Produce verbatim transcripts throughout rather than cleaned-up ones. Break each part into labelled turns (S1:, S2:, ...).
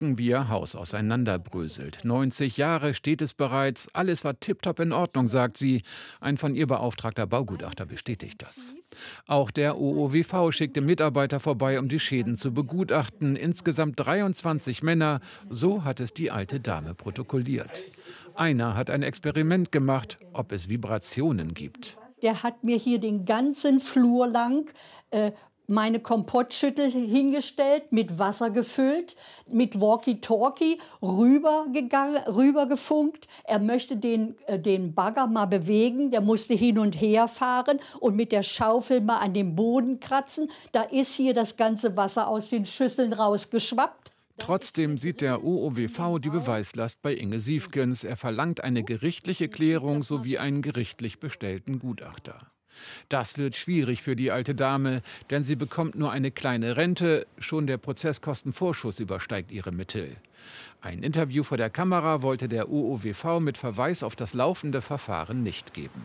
S1: gucken, wie ihr Haus auseinanderbröselt. neunzig Jahre steht es bereits, alles war tipptopp in Ordnung, sagt sie. Ein von ihr beauftragter Baugutachter bestätigt das. Auch der O O W V schickte Mitarbeiter vorbei, um die Schäden zu begutachten. Insgesamt dreiundzwanzig Männer, so hat es die alte Dame protokolliert. Einer hat ein Experiment gemacht, ob es Vibrationen gibt.
S2: Der hat mir hier den ganzen Flur lang äh, meine Kompottschüttel hingestellt, mit Wasser gefüllt, mit Walkie-Talkie rübergegangen, rübergefunkt. Er möchte den, äh, den Bagger mal bewegen, der musste hin und her fahren und mit der Schaufel mal an dem Boden kratzen. Da ist hier das ganze Wasser aus den Schüsseln rausgeschwappt.
S1: Trotzdem sieht der O O W V die Beweislast bei Inge Siefgens. Er verlangt eine gerichtliche Klärung sowie einen gerichtlich bestellten Gutachter. Das wird schwierig für die alte Dame, denn sie bekommt nur eine kleine Rente. Schon der Prozesskostenvorschuss übersteigt ihre Mittel. Ein Interview vor der Kamera wollte der O O W V mit Verweis auf das laufende Verfahren nicht geben.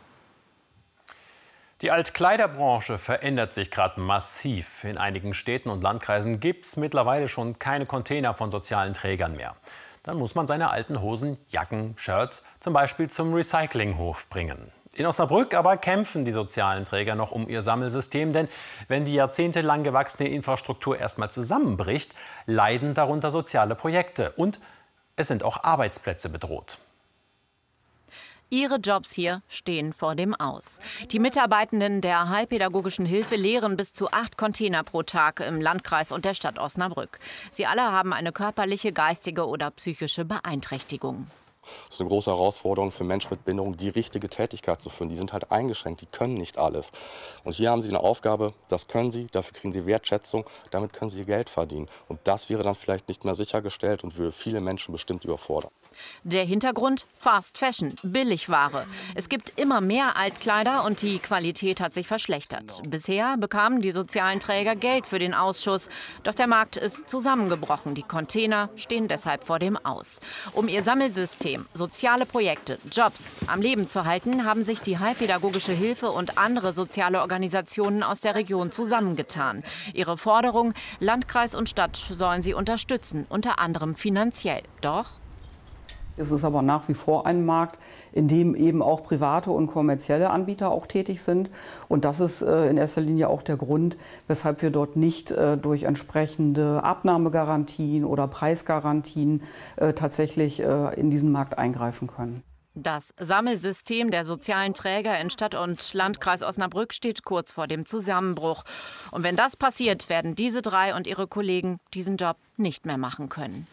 S3: Die Altkleiderbranche verändert sich gerade massiv. In einigen Städten und Landkreisen gibt es mittlerweile schon keine Container von sozialen Trägern mehr. Dann muss man seine alten Hosen, Jacken, Shirts zum Beispiel zum Recyclinghof bringen. In Osnabrück aber kämpfen die sozialen Träger noch um ihr Sammelsystem, denn wenn die jahrzehntelang gewachsene Infrastruktur erstmal zusammenbricht, leiden darunter soziale Projekte und es sind auch Arbeitsplätze bedroht.
S4: Ihre Jobs hier stehen vor dem Aus. Die Mitarbeitenden der Heilpädagogischen Hilfe leeren bis zu acht Container pro Tag im Landkreis und der Stadt Osnabrück. Sie alle haben eine körperliche, geistige oder psychische Beeinträchtigung.
S5: Das ist eine große Herausforderung für Menschen mit Behinderung, die richtige Tätigkeit zu finden. Die sind halt eingeschränkt, die können nicht alles. Und hier haben sie eine Aufgabe, das können sie, dafür kriegen sie Wertschätzung, damit können sie ihr Geld verdienen. Und das wäre dann vielleicht nicht mehr sichergestellt und würde viele Menschen bestimmt überfordern.
S4: Der Hintergrund? Fast Fashion, Billigware. Es gibt immer mehr Altkleider und die Qualität hat sich verschlechtert. Bisher bekamen die sozialen Träger Geld für den Ausschuss. Doch der Markt ist zusammengebrochen. Die Container stehen deshalb vor dem Aus. Um ihr Sammelsystem, soziale Projekte, Jobs am Leben zu halten, haben sich die Heilpädagogische Hilfe und andere soziale Organisationen aus der Region zusammengetan. Ihre Forderung, Landkreis und Stadt sollen sie unterstützen, unter anderem finanziell. Doch
S6: es ist aber nach wie vor ein Markt, in dem eben auch private und kommerzielle Anbieter auch tätig sind. Und das ist äh, in erster Linie auch der Grund, weshalb wir dort nicht äh, durch entsprechende Abnahmegarantien oder Preisgarantien äh, tatsächlich äh, in diesen Markt eingreifen können.
S4: Das Sammelsystem der sozialen Träger in Stadt und Landkreis Osnabrück steht kurz vor dem Zusammenbruch. Und wenn das passiert, werden diese drei und ihre Kollegen diesen Job nicht mehr machen können.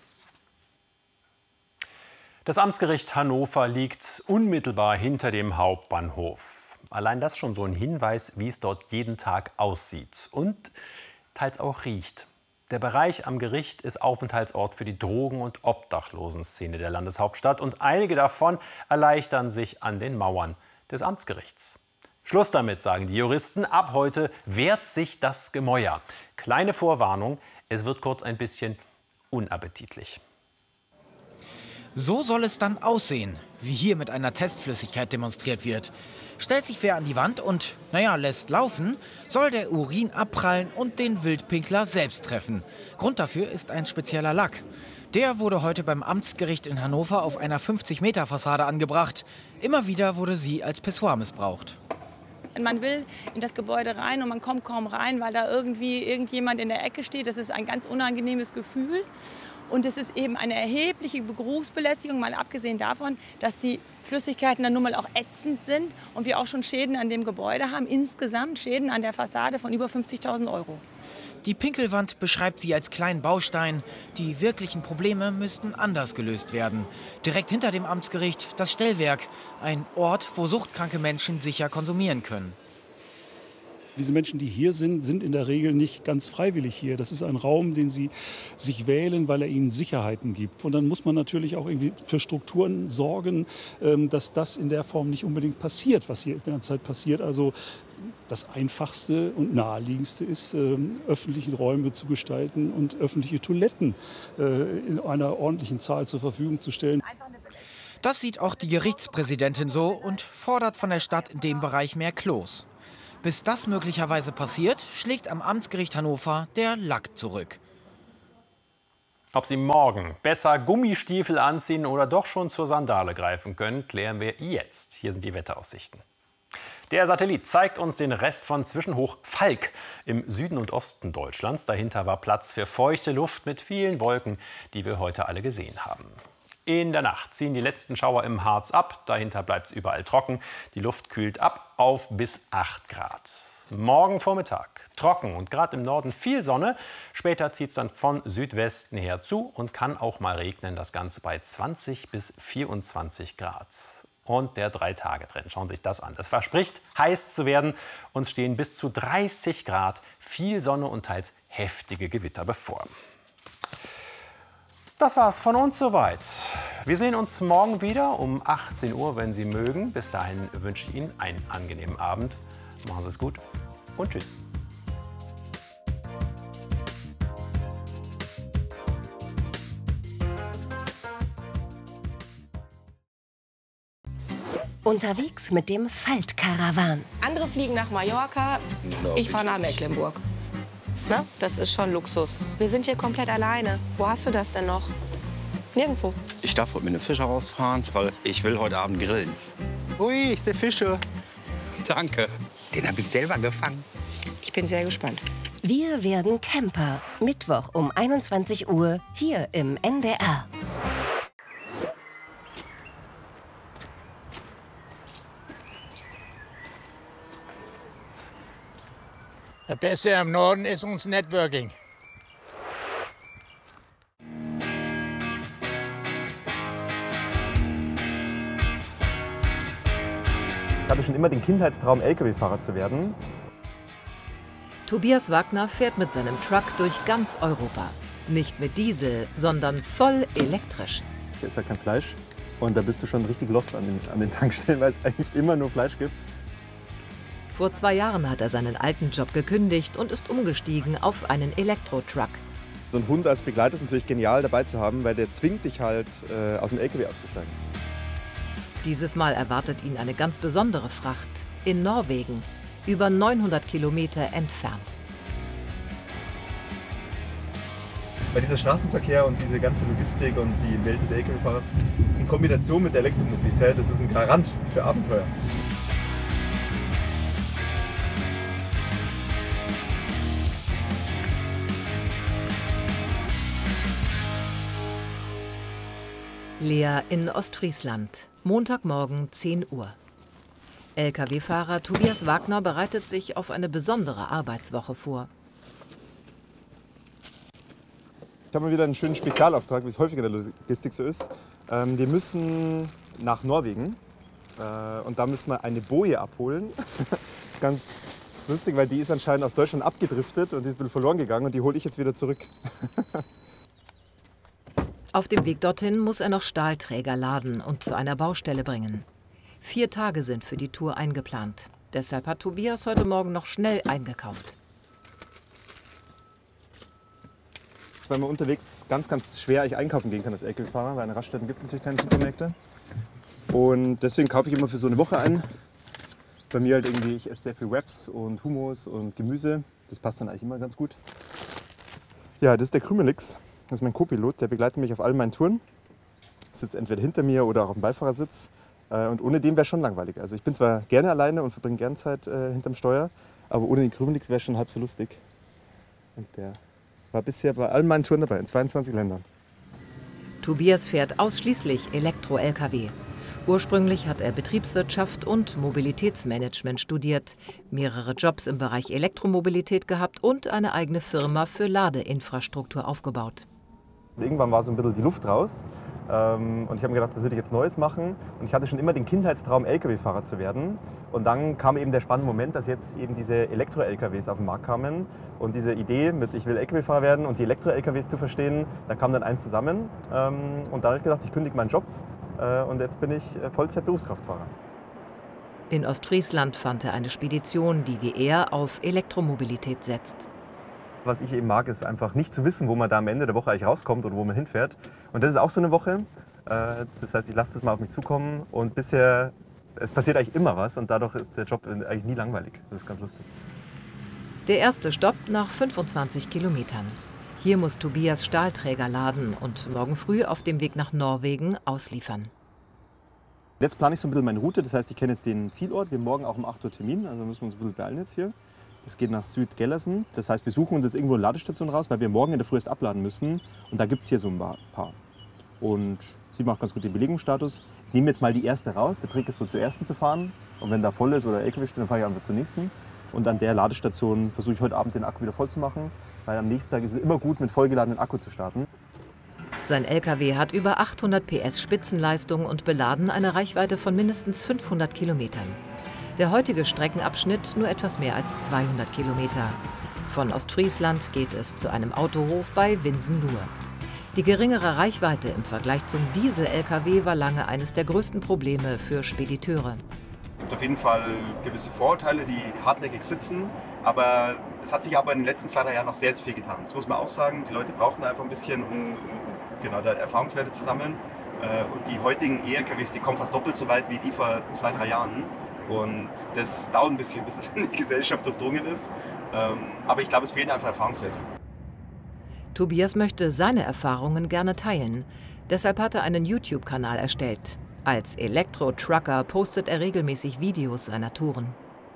S3: Das Amtsgericht Hannover liegt unmittelbar hinter dem Hauptbahnhof. Allein das schon so ein Hinweis, wie es dort jeden Tag aussieht und teils auch riecht. Der Bereich am Gericht ist Aufenthaltsort für die Drogen- und Obdachlosenszene der Landeshauptstadt und einige davon erleichtern sich an den Mauern des Amtsgerichts. Schluss damit, sagen die Juristen. Ab heute wehrt sich das Gemäuer. Kleine Vorwarnung, es wird kurz ein bisschen unappetitlich.
S7: So soll es dann aussehen, wie hier mit einer Testflüssigkeit demonstriert wird. Stellt sich wer an die Wand und, naja, lässt laufen, soll der Urin abprallen und den Wildpinkler selbst treffen. Grund dafür ist ein spezieller Lack. Der wurde heute beim Amtsgericht in Hannover auf einer fünfzig Meter Fassade angebracht. Immer wieder wurde sie als Pissoir missbraucht.
S8: Man will in das Gebäude rein und man kommt kaum rein, weil da irgendwie irgendjemand in der Ecke steht. Das ist ein ganz unangenehmes Gefühl. Und es ist eben eine erhebliche Berufsbelästigung, mal abgesehen davon, dass die Flüssigkeiten dann nun mal auch ätzend sind und wir auch schon Schäden an dem Gebäude haben. Insgesamt Schäden an der Fassade von über fünfzigtausend Euro.
S7: Die Pinkelwand beschreibt sie als kleinen Baustein. Die wirklichen Probleme müssten anders gelöst werden. Direkt hinter dem Amtsgericht das Stellwerk. Ein Ort, wo suchtkranke Menschen sicher konsumieren können.
S9: Diese Menschen, die hier sind, sind in der Regel nicht ganz freiwillig hier. Das ist ein Raum, den sie sich wählen, weil er ihnen Sicherheiten gibt. Und dann muss man natürlich auch irgendwie für Strukturen sorgen, dass das in der Form nicht unbedingt passiert, was hier in der Zeit passiert. Also das Einfachste und Naheliegendste ist, öffentliche Räume zu gestalten und öffentliche Toiletten in einer ordentlichen Zahl zur Verfügung zu stellen.
S7: Das sieht auch die Gerichtspräsidentin so und fordert von der Stadt in dem Bereich mehr Klos. Bis das möglicherweise passiert, schlägt am Amtsgericht Hannover der Lack zurück.
S3: Ob Sie morgen besser Gummistiefel anziehen oder doch schon zur Sandale greifen können, klären wir jetzt. Hier sind die Wetteraussichten. Der Satellit zeigt uns den Rest von Zwischenhoch Falk im Süden und Osten Deutschlands. Dahinter war Platz für feuchte Luft mit vielen Wolken, die wir heute alle gesehen haben. In der Nacht ziehen die letzten Schauer im Harz ab. Dahinter bleibt es überall trocken. Die Luft kühlt ab auf bis acht Grad. Morgen Vormittag trocken und gerade im Norden viel Sonne. Später zieht es dann von Südwesten her zu und kann auch mal regnen. Das Ganze bei zwanzig bis vierundzwanzig Grad. Und der Drei-Tage-Trend, schauen Sie sich das an. Es verspricht, heiß zu werden. Uns stehen bis zu dreißig Grad, viel Sonne und teils heftige Gewitter bevor. Das war's von uns soweit. Wir sehen uns morgen wieder um achtzehn Uhr, wenn Sie mögen. Bis dahin wünsche ich Ihnen einen angenehmen Abend. Machen Sie es gut und tschüss.
S10: Unterwegs mit dem Faltkarawan.
S11: Andere fliegen nach Mallorca, ich fahre nach Mecklenburg. Na, das ist schon Luxus. Wir sind hier komplett alleine. Wo hast du das denn noch? Nirgendwo.
S12: Ich darf heute mit einem Fischer rausfahren, weil ich will heute Abend grillen. Ui, ich sehe Fische. Danke. Den habe ich selber gefangen.
S11: Ich bin sehr gespannt.
S10: Wir werden Camper. Mittwoch um einundzwanzig Uhr hier im N D R.
S13: Das Beste im Norden ist uns Networking.
S14: Ich hatte schon immer den Kindheitstraum, L K W-Fahrer zu werden.
S15: Tobias Wagner fährt mit seinem Truck durch ganz Europa. Nicht mit Diesel, sondern voll elektrisch.
S14: Hier ist ja kein Fleisch und da bist du schon richtig lost an den, an den Tankstellen, weil es eigentlich immer nur Fleisch gibt.
S15: Vor zwei Jahren hat er seinen alten Job gekündigt und ist umgestiegen auf einen Elektro-Truck.
S14: So ein Hund als Begleiter ist natürlich genial dabei zu haben, weil der zwingt dich halt, äh, aus dem L K W auszusteigen.
S15: Dieses Mal erwartet ihn eine ganz besondere Fracht in Norwegen, über neunhundert Kilometer entfernt.
S14: Weil dieser Straßenverkehr und diese ganze Logistik und die Welt des L K W-Fahrers in Kombination mit der Elektromobilität, das ist ein Garant für Abenteuer.
S15: Lea in Ostfriesland, Montagmorgen zehn Uhr. L K W-Fahrer Tobias Wagner bereitet sich auf eine besondere Arbeitswoche vor.
S14: Ich habe mal wieder einen schönen Spezialauftrag, wie es häufig in der Logistik so ist. Ähm, wir müssen nach Norwegen äh, und da müssen wir eine Boje abholen. Das ist ganz lustig, weil die ist anscheinend aus Deutschland abgedriftet und die ist ein bisschen verloren gegangen und die hole ich jetzt wieder zurück.
S15: Auf dem Weg dorthin muss er noch Stahlträger laden und zu einer Baustelle bringen. Vier Tage sind für die Tour eingeplant. Deshalb hat Tobias heute Morgen noch schnell eingekauft.
S14: Weil man unterwegs ganz, ganz schwer eigentlich einkaufen gehen kann als L K W-Fahrer, weil in Raststätten gibt es natürlich keine Supermärkte. Und deswegen kaufe ich immer für so eine Woche ein. Bei mir halt irgendwie, ich esse sehr viel Wraps und Hummus und Gemüse. Das passt dann eigentlich immer ganz gut. Ja, das ist der Krümelix. Das ist mein Co-Pilot, der begleitet mich auf all meinen Touren. Sitzt entweder hinter mir oder auch auf dem Beifahrersitz. Und ohne den wäre es schon langweilig. Also ich bin zwar gerne alleine und verbringe gerne Zeit äh, hinterm Steuer, aber ohne den Krümelix wäre es schon halb so lustig. Und der war bisher bei all meinen Touren dabei, in zweiundzwanzig Ländern.
S15: Tobias fährt ausschließlich Elektro-L K W. Ursprünglich hat er Betriebswirtschaft und Mobilitätsmanagement studiert, mehrere Jobs im Bereich Elektromobilität gehabt und eine eigene Firma für Ladeinfrastruktur aufgebaut.
S14: Irgendwann war so ein bisschen die Luft raus ähm, und ich habe mir gedacht, was würde ich jetzt Neues machen? Und ich hatte schon immer den Kindheitstraum, L K W-Fahrer zu werden. Und dann kam eben der spannende Moment, dass jetzt eben diese Elektro-L K Ws auf den Markt kamen. Und diese Idee mit, ich will L K W-Fahrer werden und die Elektro-L K Ws zu verstehen, da kam dann eins zusammen. Ähm, und dann habe ich gedacht, ich kündige meinen Job äh, und jetzt bin ich Vollzeit-Berufskraftfahrer.
S15: In Ostfriesland fand er eine Spedition, die wie er auf Elektromobilität setzt.
S14: Was ich eben mag, ist einfach nicht zu wissen, wo man da am Ende der Woche eigentlich rauskommt oder wo man hinfährt. Und das ist auch so eine Woche. Das heißt, ich lasse das mal auf mich zukommen und bisher, es passiert eigentlich immer was und dadurch ist der Job eigentlich nie langweilig. Das ist ganz lustig.
S15: Der erste Stopp nach fünfundzwanzig Kilometern. Hier muss Tobias Stahlträger laden und morgen früh auf dem Weg nach Norwegen ausliefern.
S14: Jetzt plane ich so ein bisschen meine Route, das heißt, ich kenne jetzt den Zielort. Wir haben morgen auch um acht Uhr Termin, also müssen wir uns ein bisschen beeilen jetzt hier. Das geht nach Südgellersen. Das heißt, wir suchen uns jetzt irgendwo eine Ladestation raus, weil wir morgen in der Früh erst abladen müssen. Und da gibt es hier so ein paar. Und sieht man auch ganz gut den Belegungsstatus. Ich nehme jetzt mal die erste raus. Der Trick ist so zur ersten zu fahren. Und wenn da voll ist oder L K W steht, dann fahre ich einfach zur nächsten. Und an der Ladestation versuche ich heute Abend den Akku wieder voll zu machen. Weil am nächsten Tag ist es immer gut, mit vollgeladenen Akku zu starten.
S15: Sein L K W hat über achthundert P S Spitzenleistung und beladen eine Reichweite von mindestens fünfhundert Kilometern. Der heutige Streckenabschnitt nur etwas mehr als zweihundert Kilometer. Von Ostfriesland geht es zu einem Autohof bei Winsen-Luhr. Die geringere Reichweite im Vergleich zum Diesel-L K W war lange eines der größten Probleme für Spediteure.
S14: Es gibt auf jeden Fall gewisse Vorurteile, die hartnäckig sitzen. Aber es hat sich aber in den letzten zwei, drei Jahren noch sehr, sehr viel getan. Das muss man auch sagen. Die Leute brauchen einfach ein bisschen, um, um genau, da Erfahrungswerte zu sammeln. Und die heutigen E-L K Ws, die kommen fast doppelt so weit wie die vor zwei, drei Jahren. Und das dauert ein bisschen, bis es in die Gesellschaft durchdrungen ist. Aber ich glaube, es fehlen einfach Erfahrungswerte.
S15: Tobias möchte seine Erfahrungen gerne teilen. Deshalb hat er einen YouTube-Kanal erstellt. Als Elektro-Trucker postet er regelmäßig Videos seiner Touren.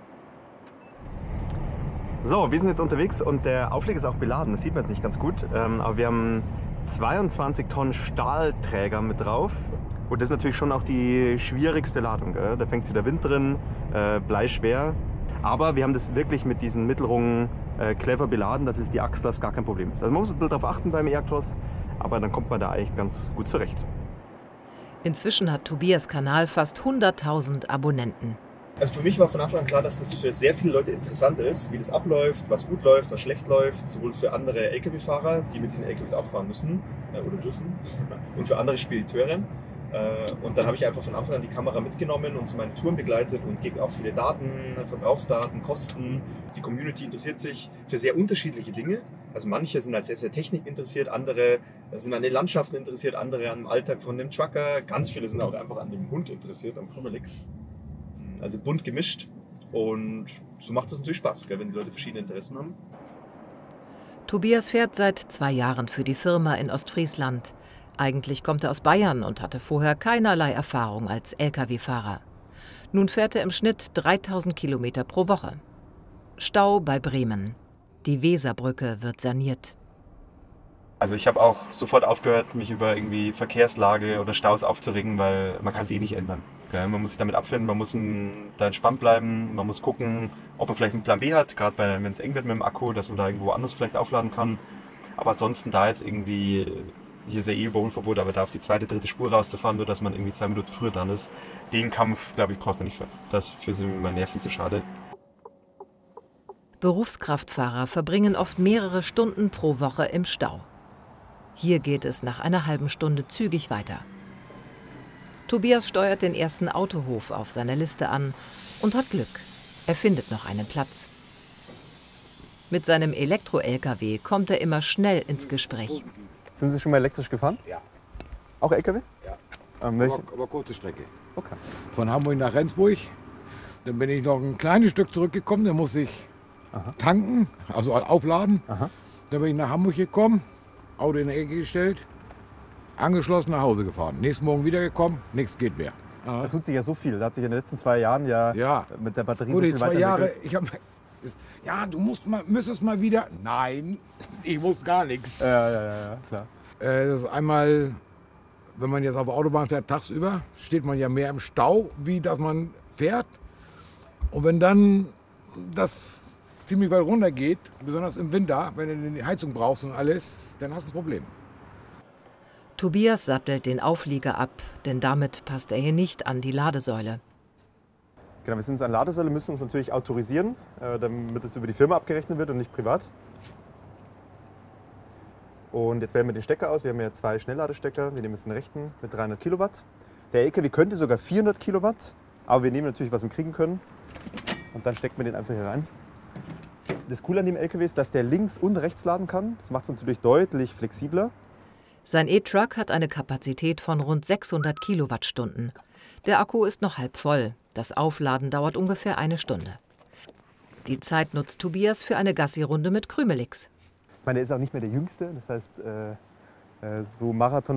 S14: So, wir sind jetzt unterwegs und der Aufleger ist auch beladen. Das sieht man jetzt nicht ganz gut. Aber wir haben zweiundzwanzig Tonnen Stahlträger mit drauf. Und das ist natürlich schon auch die schwierigste Ladung. Gell? Da fängt sich der Wind drin, äh, bleischwer. Aber wir haben das wirklich mit diesen Mittelrungen äh, clever beladen, dass es die Achslast gar kein Problem ist. Also man muss ein bisschen darauf achten beim E-Actros, aber dann kommt man da eigentlich ganz gut zurecht.
S15: Inzwischen hat Tobias Kanal fast hunderttausend Abonnenten.
S14: Also für mich war von Anfang an klar, dass das für sehr viele Leute interessant ist, wie das abläuft, was gut läuft, was schlecht läuft, sowohl für andere L K W-Fahrer, die mit diesen L K Ws auch fahren müssen äh, oder dürfen, und für andere Spediteure. Äh, und dann habe ich einfach von Anfang an die Kamera mitgenommen und so meine Touren begleitet und gebe auch viele Daten, Verbrauchsdaten, Kosten. Die Community interessiert sich für sehr unterschiedliche Dinge. Also manche sind halt sehr, sehr Technik interessiert, andere sind an den Landschaften interessiert, andere an dem Alltag von dem Trucker. Ganz viele sind auch einfach an dem Hund interessiert, am Krummelix. Also bunt gemischt, und so macht es natürlich Spaß, gell, wenn die Leute verschiedene Interessen haben.
S15: Tobias fährt seit zwei Jahren für die Firma in Ostfriesland. Eigentlich kommt er aus Bayern und hatte vorher keinerlei Erfahrung als L K W-Fahrer. Nun fährt er im Schnitt dreitausend Kilometer pro Woche. Stau bei Bremen. Die Weserbrücke wird saniert.
S14: Also ich habe auch sofort aufgehört, mich über irgendwie Verkehrslage oder Staus aufzuregen, weil man kann es eh nicht ändern. Okay? Man muss sich damit abfinden, man muss da entspannt bleiben, man muss gucken, ob man vielleicht einen Plan B hat, gerade wenn es eng wird mit dem Akku, dass man da irgendwo anders vielleicht aufladen kann. Aber ansonsten da jetzt irgendwie, hier ist ja eh Überholverbot, aber da auf die zweite, dritte Spur rauszufahren, nur dass man irgendwie zwei Minuten früher dran ist, den Kampf, glaube ich, braucht man nicht für. Dafür sind mir meine Nerven zu schade.
S15: Berufskraftfahrer verbringen oft mehrere Stunden pro Woche im Stau. Hier geht es nach einer halben Stunde zügig weiter. Tobias steuert den ersten Autohof auf seiner Liste an und hat Glück. Er findet noch einen Platz. Mit seinem Elektro-L K W kommt er immer schnell ins Gespräch.
S14: Sind Sie schon mal elektrisch gefahren? Ja. Auch L K W?
S16: Ja.
S14: Ähm,
S16: aber, aber kurze Strecke.
S14: Okay.
S13: Von Hamburg nach Rendsburg. Dann bin ich noch ein kleines Stück zurückgekommen. Da muss ich Aha. tanken, also aufladen.
S14: Aha.
S13: Dann bin ich nach Hamburg gekommen, Auto in die Ecke gestellt, angeschlossen, nach Hause gefahren. Nächsten Morgen wiedergekommen, nichts geht mehr.
S14: Da tut sich ja so viel. Da hat sich in den letzten zwei Jahren ja,
S13: ja.
S14: mit der Batterie
S13: Gut,
S14: so viel
S13: zwei Jahre,
S14: weiterentwickelt.
S13: ich hab, ja, du musst mal, müsstest mal wieder. Nein, ich muss gar nichts.
S14: Ja, ja, ja, ja klar.
S13: Äh, das ist einmal, wenn man jetzt auf der Autobahn fährt, tagsüber, steht man ja mehr im Stau, wie dass man fährt. Und wenn dann das ziemlich weit runter geht, besonders im Winter, wenn du die Heizung brauchst und alles, dann hast du ein Problem.
S15: Tobias sattelt den Auflieger ab, denn damit passt er hier nicht an die Ladesäule.
S14: Genau, wir sind an Ladesäule, müssen uns natürlich autorisieren, äh, damit es über die Firma abgerechnet wird und nicht privat. Und jetzt wählen wir den Stecker aus. Wir haben ja zwei Schnellladestecker. Wir nehmen jetzt den rechten mit dreihundert Kilowatt. Der L K W könnte sogar vierhundert Kilowatt, aber wir nehmen natürlich, was wir kriegen können. Und dann steckt man den einfach hier rein. Das Coole an dem L K W ist, dass der links und rechts laden kann. Das macht es natürlich deutlich flexibler.
S15: Sein E-Truck hat eine Kapazität von rund sechshundert Kilowattstunden. Der Akku ist noch halb voll. Das Aufladen dauert ungefähr eine Stunde. Die Zeit nutzt Tobias für eine Gassi-Runde mit Krümelix.
S14: meine, er ist auch nicht mehr der Jüngste. Das heißt, äh, äh, so Marathon